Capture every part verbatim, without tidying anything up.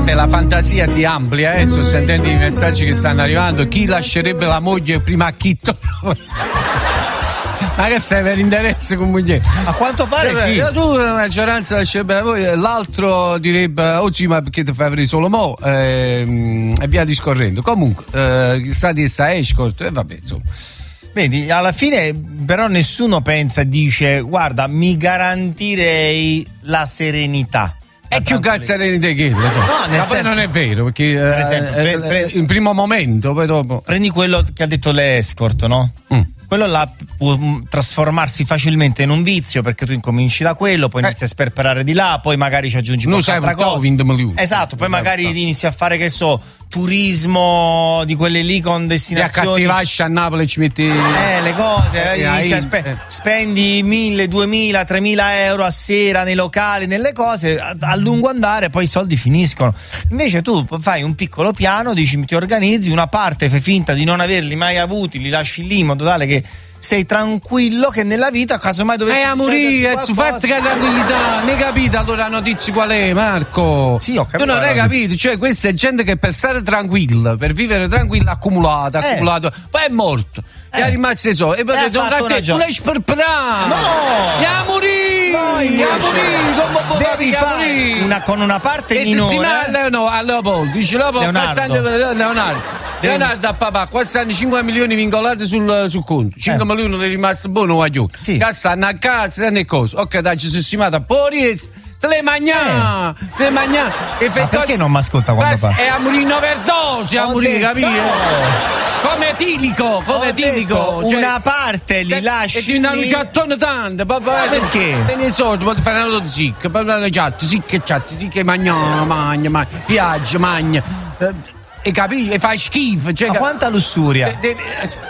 Vabbè, la fantasia si amplia, eh, sto sentendo i messaggi che stanno arrivando. Chi lascerebbe la moglie prima a chi torna? Ma che sei per interesse con moglie? A quanto pare eh, sì. Tu la maggioranza lascerebbe la moglie, l'altro direbbe oggi ma perché ti fai avere solo mo, ehm, e via discorrendo. Comunque, eh, sta di sta escort e vabbè, insomma. Vedi, alla fine però nessuno pensa e dice guarda, mi garantirei la serenità. È più cazzo di che no, nel ma senso, poi non è vero perché per esempio, eh, pre- pre- in primo momento poi dopo prendi quello che ha detto l'escort, no? Mm. Quello là può trasformarsi facilmente in un vizio perché tu incominci da quello, poi eh. inizi a sperperare di là, poi magari ci aggiungi qualche altra cosa. Esatto, poi magari inizi a fare, che so, turismo di quelle lì con destinazioni. Ti accattivasci a Napoli e ci metti eh le cose, eh, inizi a spe- eh. spendi mille, duemila, tremila euro a sera nei locali, nelle cose, a, a lungo andare poi i soldi finiscono. Invece tu fai un piccolo piano, dici ti organizzi una parte, fai finta di non averli mai avuti, li lasci lì in modo tale che sei tranquillo, che nella vita casomai dovessi eh a morire, su fatti che tranquillità, ne capite allora la notizia qual è, Marco? Sì, ho capito. Tu non hai capito, cioè questa è gente che per stare tranquilla, per vivere tranquilla, accumulata, eh. accumulato, poi è morto. Eh. E è rimasto so e poi ha detto fatto a te tu l'hai sperperato. No! Ya morì! No, Ya morì! Come può devi fare una, con una parte e minore. se si ma, no, a Leopoldo, dice Leopoldo, Leonardo. Leonardo. Leonardo a papà, qua stanno cinque milioni vincolati sul, sul conto. cinque Eh. milioni è rimasto buono, guaglione. Sì. Che stanno a casa e cose. Ok, dai, ci sono stimata. Poi te le mangià, Eh. te le mangià. Ma perché non mi ascolta quando Guarda, parla? è a morire in overdose, a Ho morire, detto- capito? Come etilico, come Ho etilico. detto, una parte li te- lasci E ti danno lì. già attorno tanto. Ma perché? Te ne so, tu puoi fare una zicca, poi una chat, zicca chat, zicca magna, magna, magna, viaggia, magna. Eh, E capisci? E fai schifo. Cioè, Ma quanta lussuria? eh, eh,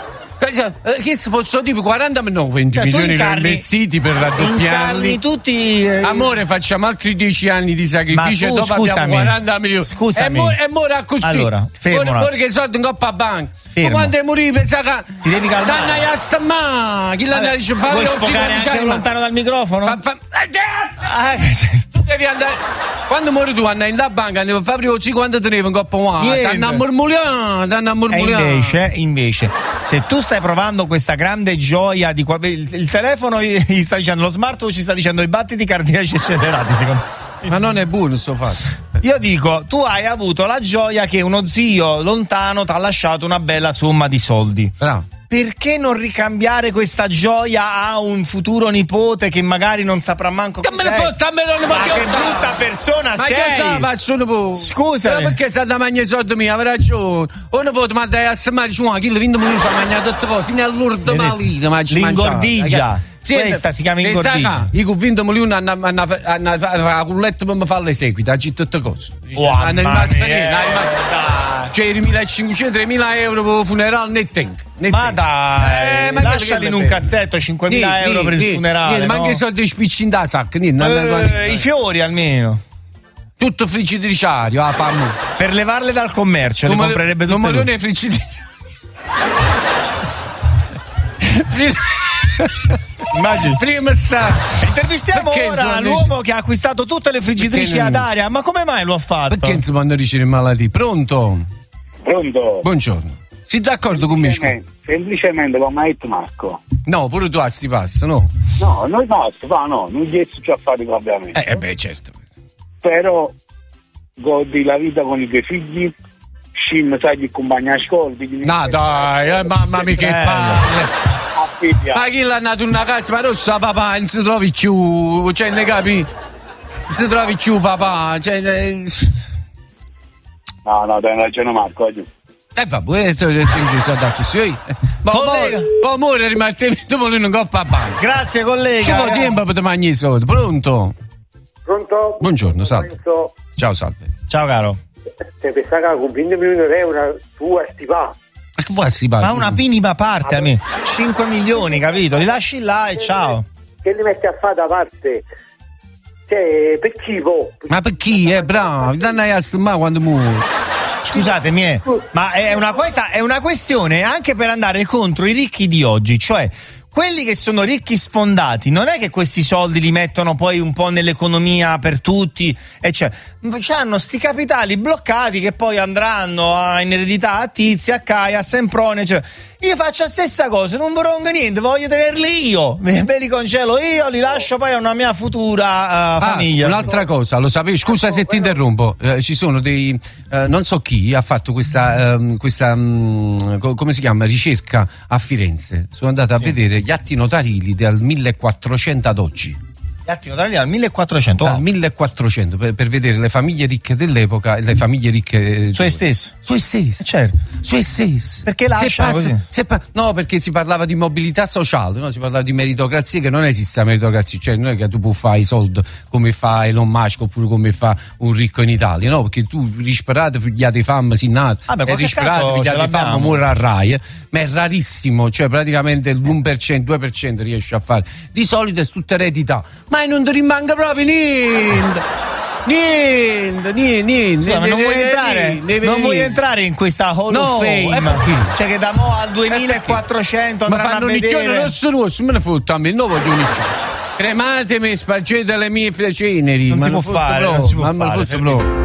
eh, eh, che se fossero tipo quaranta no, venti Cioè, tu milioni incarni- investiti per Incarni raddoppiarli. tutti eh, Amore, facciamo altri dieci anni di sacrificio Ma e tu, dopo scusami, abbiamo quaranta milioni. scusami. E mo- e mo a così. Allora, fermo un Ora, attimo. ora che soldi in coppa a banca. Fermo. Ma quando è morire pensa che Ti devi calmare. danna a sta ma chi l'ha Vabbè, andato a fare vuoi oggi sfogare quindici anche anni, ma- lontano dal microfono? fa- fa- eh, yes! Ah, che- Tu devi andare. Quando muori tu andai in da banca, andiamo a fare oggi quando tenevo in coppa a Niente. danno a mormoliare, danno a E mormoliare. invece, invece, se tu stai provando questa grande gioia di qua- il, il telefono gli sta dicendo, lo smartwatch ci sta dicendo i battiti cardiaci accelerati, secondo me. Ma non è buono sto fatto. Io dico, tu hai avuto la gioia che uno zio lontano ti ha lasciato una bella somma di soldi. Bravo. Perché non ricambiare questa gioia a un futuro nipote che magari non saprà manco Che chi me ne sei? fotta, me ne Ma voglio che stare. brutta persona Ma sei! che sa faccio un po'? Scusami. Ma perché sa da mangiare i soldi miei, aveva ragione. O ne può mandare a semare, dice, ma chi le vinde minuti ha mangiato tutte cose, fino all'urdo malino, ma ci L'ingordigia. Questa si chiama ingordigia. Io con venti milioni hanno la culletta per mi fare le seguite, ha detto tutte cose. Oh, Hanno mamma rimasto mia, niente, hanno rimasto- dai. Cioè i millecinquecento tremila euro per il funerale ne tengo. ne Ma tengo. dai, Eh, ma lasciali che in un bello. cassetto cinquemila Niente, euro per il niente, funerale. niente, ma no? anche i soldi spiccini da sacca, niente, non- non- non- Eh, I fiori almeno. tutto friggitricario, ah, fammi. Per levarle dal commercio, le comprerebbe tutte lui. Numerione friggitricario. Immagini. Prima sta. Intervistiamo Perché ora insomma, l'uomo che ha acquistato tutte le friggitrici Perché non- ad aria. Ma come mai lo ha fatto? Perché non si possono ricevere malattie? Pronto? Pronto? Buongiorno. Sei d'accordo con me? scusa? Semplicemente, semplicemente come ha detto Marco. No, pure tu a sti passi, no? No, noi basta, va, no, non gli è successo a fare cambiamento. Eh, eh beh, certo. Però godi la vita con i tuoi figli, scim sai di compagnia a scuola. di- No, dai, eh, mamma mia che Bello. palle. A figlia. Ma chi l'ha nato in una casa? Ma non sa papà, non si trovi più, cioè, ne capi? Non si trovi più papà, cioè... Eh, No, no, dai ragione Marco, oggi. eh vabbè, eh, quindi sono da così. Eh. Ma Collega. poi muore rimane dopo lui non coppa a banca. Grazie Ci collega. vuole tempo per te mangiare i soldi. Pronto? Pronto? Buongiorno, salve. Penso, Ciao, salve. Ciao caro. se pensare che con venti milioni di euro tu a stipare. Ma che vuoi si parla? Ma una minima parte a me. cinque milioni, capito? Li lasci là e ciao. Che li metti a fare da parte? Cioè, per chi può? Ma per chi? Eh, bravo, danno a stimare quando muore. Scusatemi, eh, ma è una, questa è una questione anche per andare contro i ricchi di oggi, cioè quelli che sono ricchi sfondati non è che questi soldi li mettono poi un po' nell'economia per tutti, e cioè hanno sti capitali bloccati che poi andranno a, in eredità a Tizia, a Caia, a Semprone, cioè io faccio la stessa cosa, non vorrò niente, voglio tenerli io, me li congelo io, li lascio poi a una mia futura uh, ah, famiglia. Un'altra cosa, lo sapevi? Scusa se ti interrompo, eh, ci sono dei eh, non so chi ha fatto questa, um, questa um, co- come si chiama, ricerca a Firenze. Sono andato a sì. vedere gli atti notarili dal millequattrocento ad oggi. Gli atti notarili dal millequattrocento? Dal wow. millequattrocento, per, per vedere le famiglie ricche dell'epoca e le famiglie ricche su stesse. Su stesse. Certo. Su stesse. Perché lasciano passa, così? Se pa- no, perché si parlava di mobilità sociale, no? Si parlava di meritocrazia, che non esiste la meritocrazia, cioè non è che tu puoi fare i soldi come fa Elon Musk oppure come fa un ricco in Italia, no? Perché tu risperato pigliate fame si nato ah, beh, e risperato pigliate fame muore a Rai, eh? Ma è rarissimo, cioè praticamente l'uno per cento, due per cento riesce a fare. Di solito è tutta eredità, ma non ti rimanga proprio niente. Niente, niente, niente. Scusa, ma non vuoi entrare? Non vuoi entrare in questa Hall no, of Fame? Cioè che da mo al duemilaquattrocento andranno ma a vedere. Ma rosso rosso, me ne foto a me, non voglio uniccione. Crematemi, spargete le mie ceneri. Non si può fare, non si può fare.